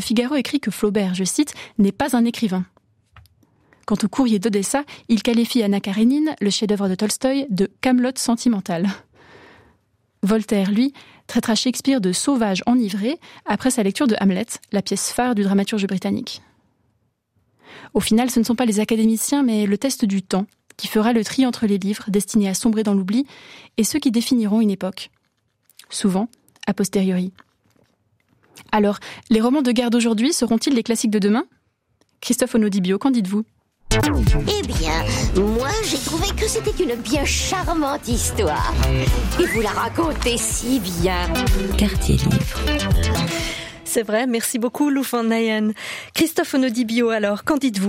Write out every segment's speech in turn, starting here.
Figaro écrit que Flaubert, je cite, « n'est pas un écrivain ». Quant au courrier d'Odessa, il qualifie Anna Karénine, le chef-d'œuvre de Tolstoï, de « Camelot sentimental ». Voltaire, lui, traitera Shakespeare de sauvage enivré après sa lecture de Hamlet, la pièce phare du dramaturge britannique. Au final, ce ne sont pas les académiciens, mais le test du temps qui fera le tri entre les livres destinés à sombrer dans l'oubli et ceux qui définiront une époque. Souvent, a posteriori. Alors, les romans de guerre d'aujourd'hui seront-ils les classiques de demain ? Christophe Onodibio, qu'en dites-vous ? Eh bien, moi j'ai trouvé que c'était une bien charmante histoire. Et vous la racontez si bien. Quartier Livre. C'est vrai, merci beaucoup Lou van Nijen. Christophe Onodibio, alors, qu'en dites-vous ?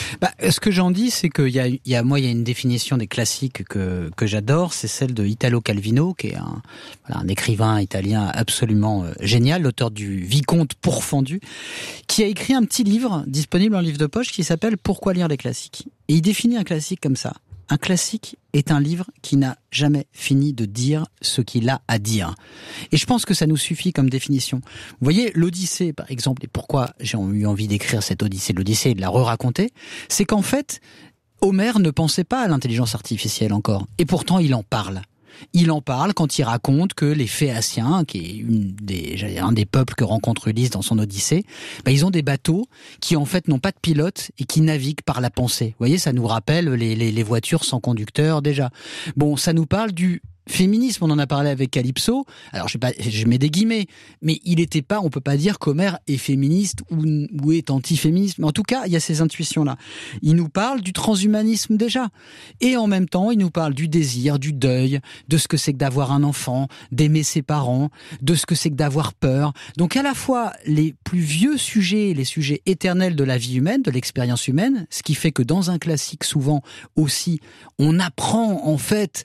Ce que j'en dis, c'est qu'il y a une définition des classiques que j'adore, c'est celle de Italo Calvino, qui est un écrivain italien absolument génial, l'auteur du Vicomte pourfendu, qui a écrit un petit livre disponible en livre de poche qui s'appelle Pourquoi lire les classiques ? Et il définit un classique comme ça. Un classique est un livre qui n'a jamais fini de dire ce qu'il a à dire. Et je pense que ça nous suffit comme définition. Vous voyez, l'Odyssée, par exemple, et pourquoi j'ai eu envie d'écrire cette Odyssée, l'Odyssée et de la re-raconter, c'est qu'en fait, Homère ne pensait pas à l'intelligence artificielle encore. Et pourtant, il en parle. Il en parle quand il raconte que les Phéaciens, qui est un des peuples que rencontre Ulysse dans son Odyssée, ils ont des bateaux qui en fait n'ont pas de pilote et qui naviguent par la pensée. Vous voyez, ça nous rappelle les voitures sans conducteur déjà. Bon, ça nous parle du féminisme, on en a parlé avec Calypso. Alors je mets des guillemets, mais on peut pas dire qu'Homère est féministe ou est anti-féministe. Mais en tout cas, il y a ces intuitions-là. Il nous parle du transhumanisme déjà. Et en même temps, il nous parle du désir, du deuil, de ce que c'est que d'avoir un enfant, d'aimer ses parents, de ce que c'est que d'avoir peur. Donc à la fois les plus vieux sujets, les sujets éternels de la vie humaine, de l'expérience humaine, ce qui fait que dans un classique, souvent aussi, on apprend en fait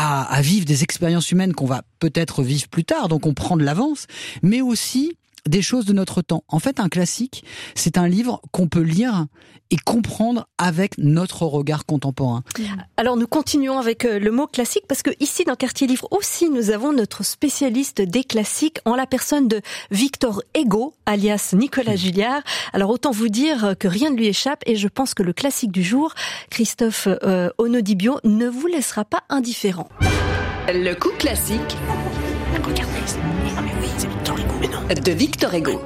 à vivre des expériences humaines qu'on va peut-être vivre plus tard, donc on prend de l'avance, mais aussi des choses de notre temps. En fait, un classique, c'est un livre qu'on peut lire et comprendre avec notre regard contemporain. Alors nous continuons avec le mot classique, parce que ici dans Quartier Livre aussi, nous avons notre spécialiste des classiques en la personne de Victor Hugo, alias Nicolas Julliard. Alors autant vous dire que rien ne lui échappe, et je pense que le classique du jour, Christophe Onodibio, ne vous laissera pas indifférent. Le coup classique. Regardez, ah mais oui, c'est Victor Hugo, mais non. De Victor Hugo.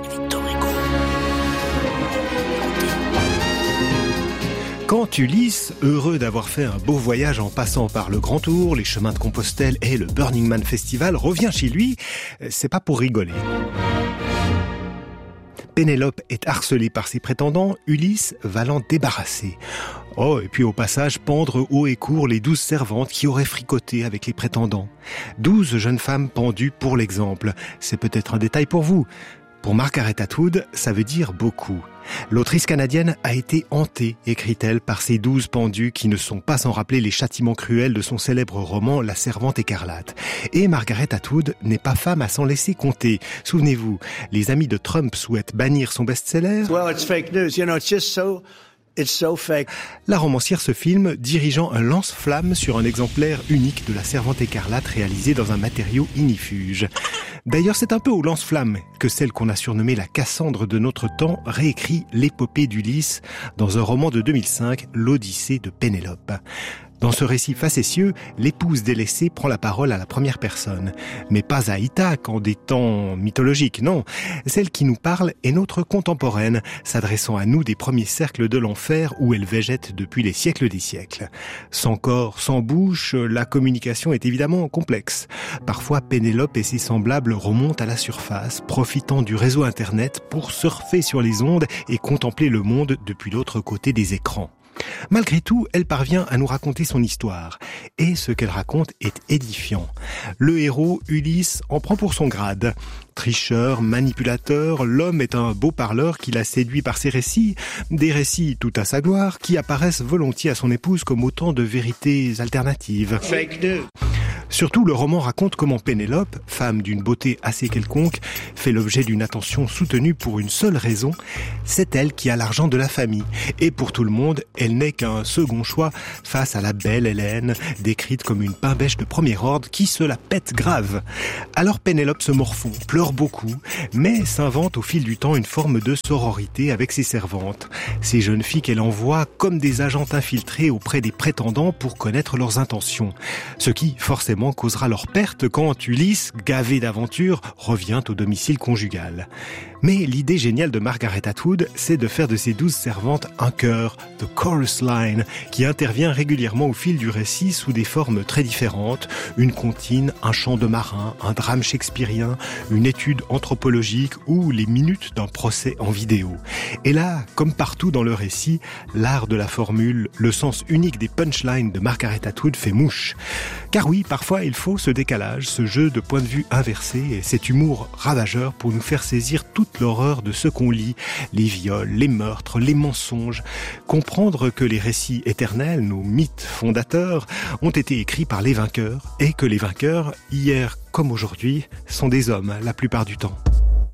Quand Ulysse, heureux d'avoir fait un beau voyage en passant par le Grand Tour, les chemins de Compostelle et le Burning Man Festival, revient chez lui, c'est pas pour rigoler. Pénélope est harcelée par ses prétendants, Ulysse va l'en débarrasser. Oh, et puis au passage, pendre haut et court les 12 servantes qui auraient fricoté avec les prétendants. 12 jeunes femmes pendues pour l'exemple. C'est peut-être un détail pour vous. Pour Margaret Atwood, ça veut dire beaucoup. L'autrice canadienne a été hantée, écrit-elle, par ces 12 pendus qui ne sont pas sans rappeler les châtiments cruels de son célèbre roman La Servante écarlate. Et Margaret Atwood n'est pas femme à s'en laisser compter. Souvenez-vous, les amis de Trump souhaitent bannir son best-seller. Well, it's fake news, it's just so... It's so fake. La romancière se filme dirigeant un lance-flamme sur un exemplaire unique de La Servante écarlate réalisé dans un matériau ignifuge. D'ailleurs, c'est un peu au lance-flamme que celle qu'on a surnommée la Cassandre de notre temps réécrit l'épopée d'Ulysse dans un roman de 2005, l'Odyssée de Pénélope. Dans ce récit facétieux, l'épouse délaissée prend la parole à la première personne. Mais pas à Ithaque en des temps mythologiques, non. Celle qui nous parle est notre contemporaine, s'adressant à nous des premiers cercles de l'enfer où elle végète depuis les siècles des siècles. Sans corps, sans bouche, la communication est évidemment complexe. Parfois, Pénélope et ses semblables remontent à la surface, profitant du réseau Internet pour surfer sur les ondes et contempler le monde depuis l'autre côté des écrans. Malgré tout, elle parvient à nous raconter son histoire. Et ce qu'elle raconte est édifiant. Le héros, Ulysse, en prend pour son grade. Tricheur, manipulateur, l'homme est un beau parleur qui l'a séduit par ses récits. Des récits tout à sa gloire qui apparaissent volontiers à son épouse comme autant de vérités alternatives. Fake news. Surtout, le roman raconte comment Pénélope, femme d'une beauté assez quelconque, fait l'objet d'une attention soutenue pour une seule raison, c'est elle qui a l'argent de la famille. Et pour tout le monde, elle n'est qu'un second choix face à la belle Hélène, décrite comme une pain-bêche de premier ordre qui se la pète grave. Alors Pénélope se morfond, pleure beaucoup, mais s'invente au fil du temps une forme de sororité avec ses servantes. Ces jeunes filles qu'elle envoie comme des agentes infiltrées auprès des prétendants pour connaître leurs intentions. Ce qui, forcément, causera leur perte quand Ulysse, gavé d'aventure, revient au domicile conjugal. Mais l'idée géniale de Margaret Atwood, c'est de faire de ses 12 servantes un chœur, the chorus line, qui intervient régulièrement au fil du récit sous des formes très différentes, une comptine, un chant de marin, un drame shakespearien, une étude anthropologique ou les minutes d'un procès en vidéo. Et là, comme partout dans le récit, l'art de la formule, le sens unique des punchlines de Margaret Atwood fait mouche. Car oui, parfois il faut ce décalage, ce jeu de point de vue inversé et cet humour ravageur pour nous faire saisir toute l'horreur de ce qu'on lit, les viols, les meurtres, les mensonges, comprendre que les récits éternels, nos mythes fondateurs, ont été écrits par les vainqueurs et que les vainqueurs, hier comme aujourd'hui, sont des hommes la plupart du temps.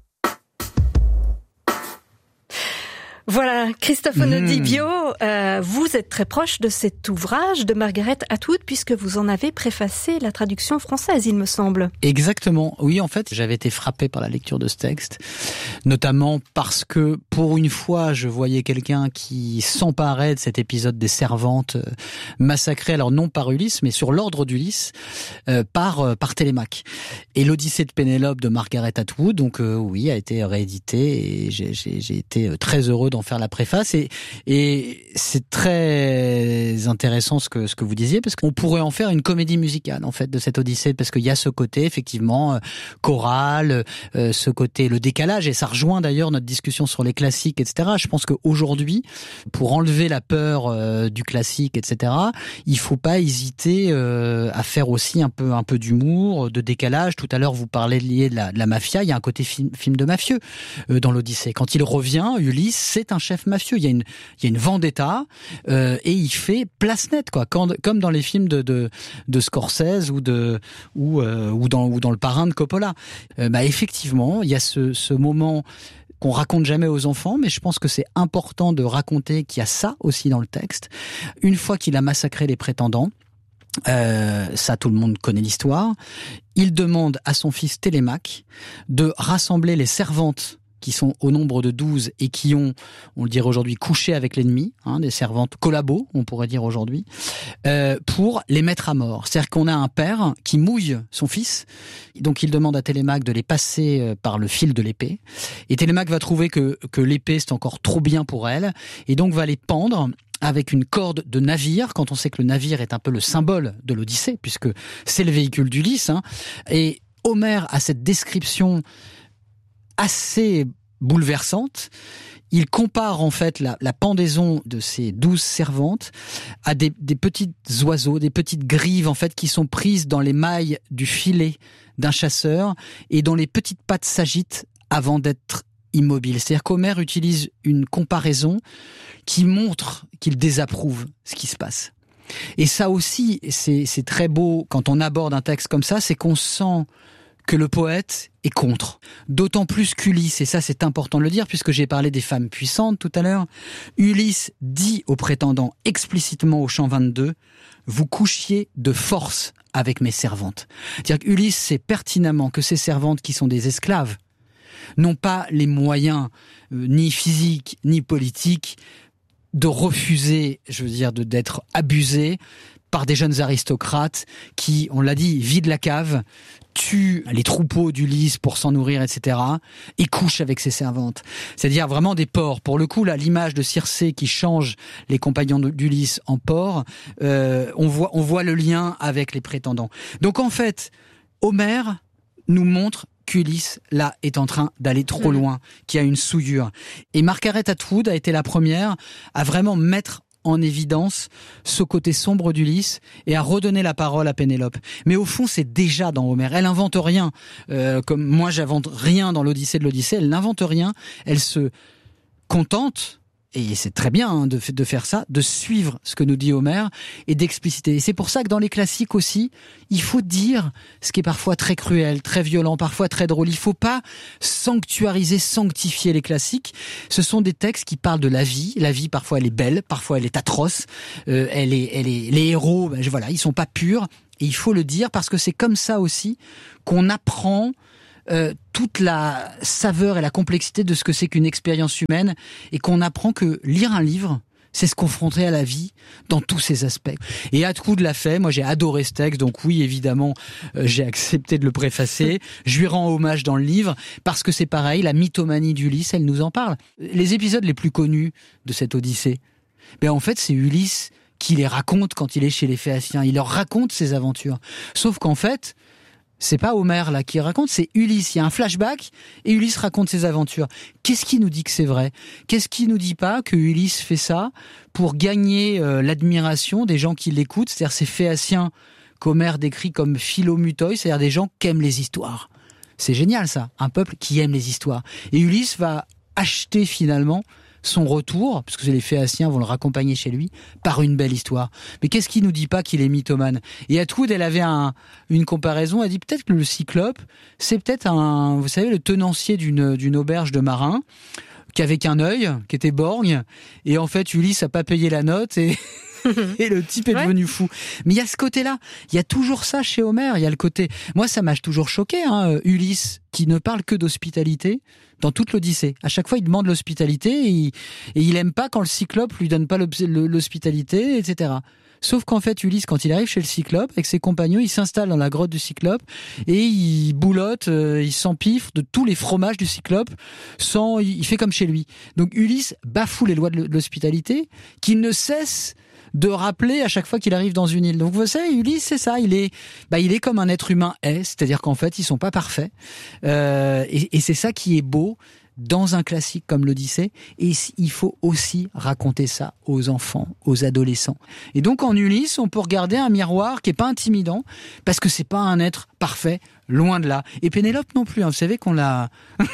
Voilà, Christophe Onodibio, vous êtes très proche de cet ouvrage de Margaret Atwood puisque vous en avez préfacé la traduction française, il me semble. Exactement. Oui, en fait, j'avais été frappé par la lecture de ce texte, notamment parce que pour une fois, je voyais quelqu'un qui s'emparait de cet épisode des servantes massacrées, alors non par Ulysse, mais sur l'ordre d'Ulysse, par Télémaque. Et l'Odyssée de Pénélope de Margaret Atwood, donc oui, a été réédité et j'ai été très heureux d'en faire la préface et c'est très intéressant ce que vous disiez parce qu'on pourrait en faire une comédie musicale en fait de cette Odyssée parce qu'il y a ce côté effectivement choral, ce côté le décalage et ça rejoint d'ailleurs notre discussion sur les classiques etc. Je pense qu'aujourd'hui pour enlever la peur du classique etc. il faut pas hésiter à faire aussi un peu d'humour, de décalage. Tout à l'heure vous parliez de la mafia, il y a un côté film de mafieux dans l'Odyssée. Quand il revient, Ulysse c'est un chef mafieux. Il y a une vendetta et il fait place nette quoi. Comme dans les films de Scorsese ou dans le Parrain de Coppola. Effectivement, il y a ce moment qu'on raconte jamais aux enfants, mais je pense que c'est important de raconter qu'il y a ça aussi dans le texte. Une fois qu'il a massacré les prétendants, ça tout le monde connaît l'histoire, il demande à son fils Télémaque de rassembler les servantes qui sont au nombre de 12 et qui ont, on le dirait aujourd'hui, couché avec l'ennemi, des servantes collabos, on pourrait dire aujourd'hui, pour les mettre à mort. C'est-à-dire qu'on a un père qui mouille son fils, donc il demande à Télémaque de les passer par le fil de l'épée, et Télémaque va trouver que l'épée c'est encore trop bien pour elle, et donc va les pendre avec une corde de navire, quand on sait que le navire est un peu le symbole de l'Odyssée, puisque c'est le véhicule d'Ulysse, et Homère a cette description assez bouleversante. Il compare en fait la pendaison de ces 12 servantes à des petits oiseaux, des petites grives en fait qui sont prises dans les mailles du filet d'un chasseur et dont les petites pattes s'agitent avant d'être immobiles. C'est-à-dire qu'Homère utilise une comparaison qui montre qu'il désapprouve ce qui se passe. Et ça aussi, c'est très beau quand on aborde un texte comme ça, c'est qu'on sent que le poète est contre. D'autant plus qu'Ulysse, et ça c'est important de le dire puisque j'ai parlé des femmes puissantes tout à l'heure, Ulysse dit aux prétendants explicitement au chant 22 « Vous couchiez de force avec mes servantes ». C'est-à-dire qu'Ulysse sait pertinemment que ces servantes qui sont des esclaves n'ont pas les moyens ni physiques ni politiques de refuser, d'être abusées par des jeunes aristocrates qui, on l'a dit, vident la cave, tuent les troupeaux d'Ulysse pour s'en nourrir, etc., et couchent avec ses servantes. C'est-à-dire vraiment des porcs. Pour le coup, là, l'image de Circé qui change les compagnons d'Ulysse en porcs, on voit le lien avec les prétendants. Donc en fait, Homère nous montre qu'Ulysse, là, est en train d'aller trop loin, qu'il y a une souillure. Et Margaret Atwood a été la première à vraiment mettre en évidence ce côté sombre d'Ulysse et à redonner la parole à Pénélope. Mais au fond, c'est déjà dans Homère. Elle invente rien. Comme moi, j'invente rien dans l'Odyssée de l'Odyssée. Elle n'invente rien. Elle se contente et c'est très bien hein, de faire ça, de suivre ce que nous dit Homère et d'expliciter. Et c'est pour ça que dans les classiques aussi, il faut dire ce qui est parfois très cruel, très violent, parfois très drôle. Il faut pas sanctuariser, sanctifier les classiques. Ce sont des textes qui parlent de la vie. La vie, parfois, elle est belle, parfois, elle est atroce. Les héros, voilà, ils sont pas purs. Et il faut le dire parce que c'est comme ça aussi qu'on apprend toute la saveur et la complexité de ce que c'est qu'une expérience humaine et qu'on apprend que lire un livre, c'est se confronter à la vie dans tous ses aspects. Et Atwood l'a fait, moi j'ai adoré ce texte, donc oui évidemment j'ai accepté de le préfacer, je lui rends hommage dans le livre, parce que c'est pareil, la mythomanie d'Ulysse, elle nous en parle. Les épisodes les plus connus de cette Odyssée, en fait c'est Ulysse qui les raconte quand il est chez les Phéaciens, il leur raconte ses aventures. Sauf qu'en fait, c'est pas Homère là qui raconte, c'est Ulysse. Il y a un flashback et Ulysse raconte ses aventures. Qu'est-ce qui nous dit que c'est vrai ? Qu'est-ce qui nous dit pas que Ulysse fait ça pour gagner l'admiration des gens qui l'écoutent ? C'est-à-dire ces Phéaciens qu'Homère décrit comme philomutoi, c'est-à-dire des gens qui aiment les histoires. C'est génial ça, un peuple qui aime les histoires. Et Ulysse va acheter finalement son retour, parce que les Phéaciens vont le raccompagner chez lui, par une belle histoire. Mais qu'est-ce qui nous dit pas qu'il est mythomane ? Et Atwood, elle avait une comparaison, elle dit peut-être que le Cyclope, c'est peut-être vous savez, le tenancier d'une auberge de marins, qui avait qu'un œil, qui était borgne, et en fait Ulysse a pas payé la note, et le type est devenu fou. Mais il y a ce côté-là, il y a toujours ça chez Homère, il y a le côté... Moi, ça m'a toujours choqué, Ulysse, qui ne parle que d'hospitalité dans toute l'Odyssée. À chaque fois, il demande l'hospitalité, et il aime pas quand le Cyclope lui donne pas l'hospitalité, etc. Sauf qu'en fait, Ulysse, quand il arrive chez le Cyclope, avec ses compagnons, il s'installe dans la grotte du Cyclope, et il boulotte, il s'empifre de tous les fromages du Cyclope, il fait comme chez lui. Donc Ulysse bafoue les lois de l'hospitalité, qu'il ne cesse de rappeler à chaque fois qu'il arrive dans une île. Donc vous savez, Ulysse, c'est ça, il est comme un être humain c'est-à-dire qu'en fait, ils sont pas parfaits. Et c'est ça qui est beau dans un classique comme l'Odyssée, et il faut aussi raconter ça aux enfants, aux adolescents. Et donc en Ulysse, on peut regarder un miroir qui est pas intimidant, parce que c'est pas un être parfait, loin de là. Et Pénélope non plus, hein. Vous savez qu'on l'a...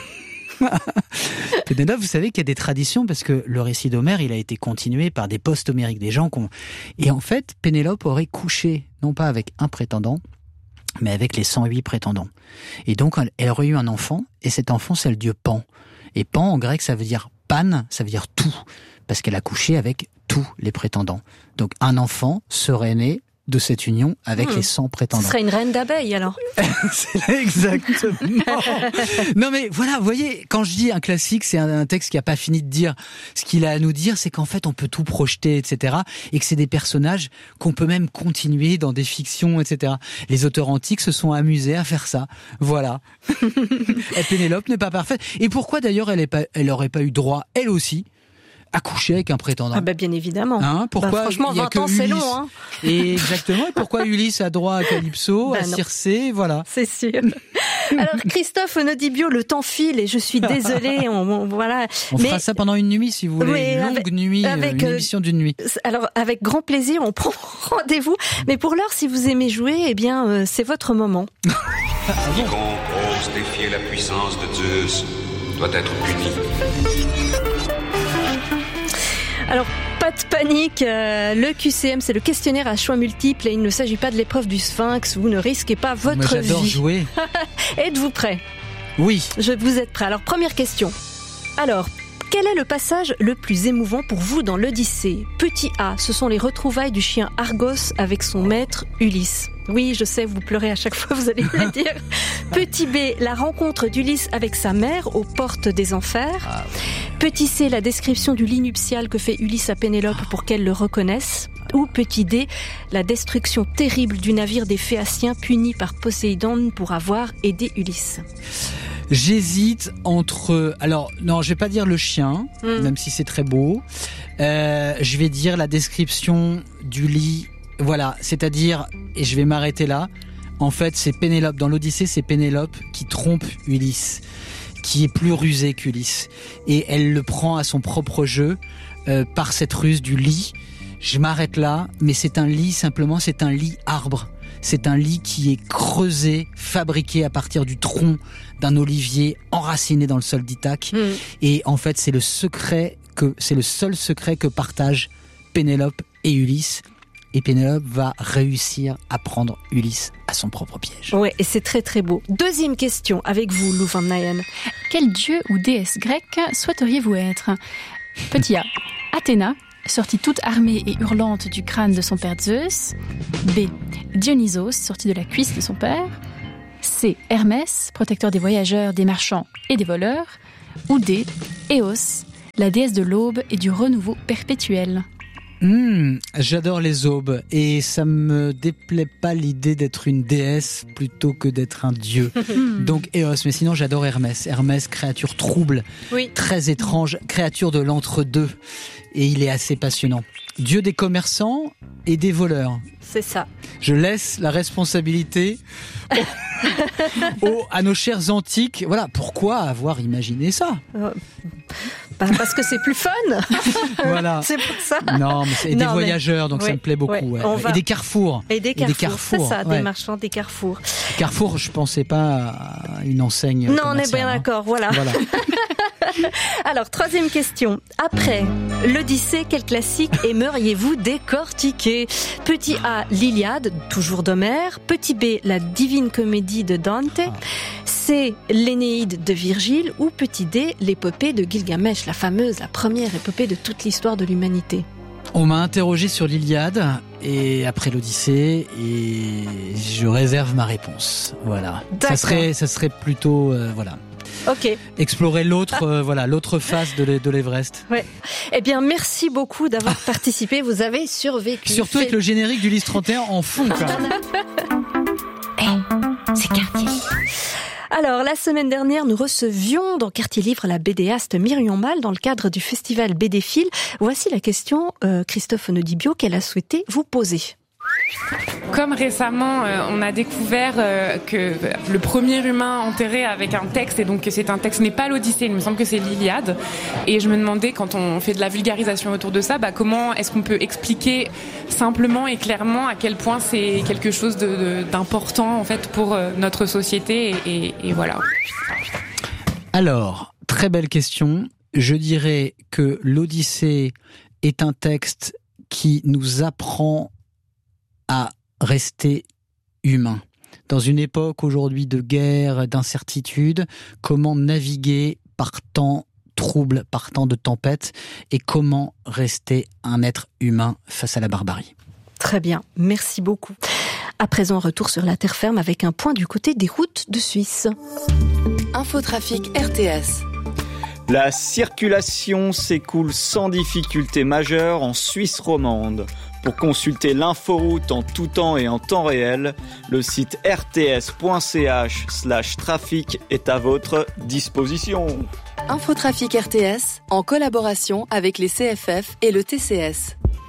Pénélope, vous savez qu'il y a des traditions, parce que le récit d'Homère, il a été continué par des post-homériques, des gens Et en fait, Pénélope aurait couché, non pas avec un prétendant, mais avec les 108 prétendants. Et donc, elle aurait eu un enfant, et cet enfant, c'est le dieu Pan. Et Pan, en grec, ça veut dire pan, ça veut dire tout, parce qu'elle a couché avec tous les prétendants. Donc, un enfant serait né de cette union avec les 100 prétendants. Ce serait une reine d'abeilles, alors. C'est exactement. Non, mais voilà, vous voyez, quand je dis un classique, c'est un texte qui a pas fini de dire ce qu'il a à nous dire, c'est qu'en fait, on peut tout projeter, etc. Et que c'est des personnages qu'on peut même continuer dans des fictions, etc. Les auteurs antiques se sont amusés à faire ça. Voilà. Et Pénélope n'est pas parfaite. Et pourquoi d'ailleurs elle aurait pas eu droit, elle aussi, à coucher avec un prétendant? Bien évidemment. Pourquoi franchement, 20 ans, c'est long. Et exactement. Et pourquoi Ulysse a droit à Calypso, à Circé, voilà. C'est sûr. Alors, Christophe Onodibio, le temps file et je suis désolée. Voilà. On fera ça pendant une nuit, si vous voulez. Une longue nuit, une émission d'une nuit. Alors, avec grand plaisir, on prend rendez-vous. Mais pour l'heure, si vous aimez jouer, c'est votre moment. Quiconque ose défier la puissance de Zeus doit être puni. Alors, pas de panique, le QCM, c'est le questionnaire à choix multiples et il ne s'agit pas de l'épreuve du Sphinx, vous ne risquez pas votre vie. Moi, j'adore jouer. Êtes-vous prêt ? Oui. Vous êtes prêt. Alors, première question. Alors, quel est le passage le plus émouvant pour vous dans l'Odyssée ? Petit A, ce sont les retrouvailles du chien Argos avec son maître Ulysse. Oui, je sais, vous pleurez à chaque fois, vous allez me le dire. Petit B, la rencontre d'Ulysse avec sa mère aux portes des enfers. Petit C, la description du lit nuptial que fait Ulysse à Pénélope pour qu'elle le reconnaisse. Ou petit D, la destruction terrible du navire des Phéaciens puni par Poséidon pour avoir aidé Ulysse. J'hésite entre... Alors, non, je vais pas dire le chien, même si c'est très beau. Je vais dire la description du lit. Voilà, c'est-à-dire, et je vais m'arrêter là, en fait, c'est Pénélope. Dans l'Odyssée, c'est Pénélope qui trompe Ulysse, qui est plus rusée qu'Ulysse. Et elle le prend à son propre jeu par cette ruse du lit. Je m'arrête là, mais c'est un lit, simplement, c'est un lit arbre. C'est un lit qui est creusé, fabriqué à partir du tronc d'un olivier enraciné dans le sol d'Ithaque. Et en fait, c'est le secret que c'est le seul secret que partagent Pénélope et Ulysse. Et Pénélope va réussir à prendre Ulysse à son propre piège. Ouais, et c'est très très beau. Deuxième question avec vous, Lou van Nayen. Quel dieu ou déesse grecque souhaiteriez-vous être ? Petit A, Athéna, sortie toute armée et hurlante du crâne de son père Zeus. B, Dionysos, sorti de la cuisse de son père. C, Hermès, protecteur des voyageurs, des marchands et des voleurs. Ou D, Eos, la déesse de l'aube et du renouveau perpétuel. J'adore les aubes et ça me déplaît pas l'idée d'être une déesse plutôt que d'être un dieu. Donc Eos, mais sinon j'adore Hermès. Hermès, créature trouble, très étrange, créature de l'entre-deux. Et il est assez passionnant. Dieu des commerçants et des voleurs. C'est ça. Je laisse la responsabilité à nos chers antiques. Voilà, pourquoi avoir imaginé ça ? Parce que c'est plus fun. Voilà. C'est pour ça. Non, mais c'est des voyageurs, donc ça me plaît beaucoup. Et des carrefours. Et des carrefours. C'est ça, des marchands, des carrefours. Carrefour, je pensais pas à une enseigne. Non, on est bien d'accord, voilà. Alors, troisième question. Après l'Odyssée, quel classique aimeriez-vous décortiquer ? Petit A, l'Iliade, toujours d'Homère. Petit B, la Divine Comédie de Dante. C, l'Énéide de Virgile. Ou petit D, l'épopée de Gilgamesh, la première épopée de toute l'histoire de l'humanité. On m'a interrogé sur l'Iliade et après l'Odyssée et je réserve ma réponse. Voilà. Ça serait plutôt voilà. Ok. Explorer l'autre face de l'Everest. Ouais. Eh bien, merci beaucoup d'avoir participé. Vous avez survécu. Surtout avec le générique du Lys 31 en fond. C'est Quartier. Alors, la semaine dernière, nous recevions dans Quartier Livre la BDaste Myriam Mal dans le cadre du festival BDphile. Voici la question, Christophe Onodibio, qu'elle a souhaité vous poser. Comme récemment, on a découvert que le premier humain enterré avec un texte, et donc que c'est un texte, n'est pas l'Odyssée, il me semble que c'est l'Iliade. Et je me demandais, quand on fait de la vulgarisation autour de ça, comment est-ce qu'on peut expliquer simplement et clairement à quel point c'est quelque chose d'important en fait pour notre société et voilà. Alors, très belle question. Je dirais que l'Odyssée est un texte qui nous apprend à rester humain. Dans une époque aujourd'hui de guerre, d'incertitude, comment naviguer par temps trouble, par temps de tempête, et comment rester un être humain face à la barbarie. Très bien, merci beaucoup. À présent, retour sur la terre ferme avec un point du côté des routes de Suisse. Infotrafic RTS. La circulation s'écoule sans difficulté majeure en Suisse romande. Pour consulter l'inforoute en tout temps et en temps réel, le site rts.ch/trafic est à votre disposition. Infotrafic RTS, en collaboration avec les CFF et le TCS.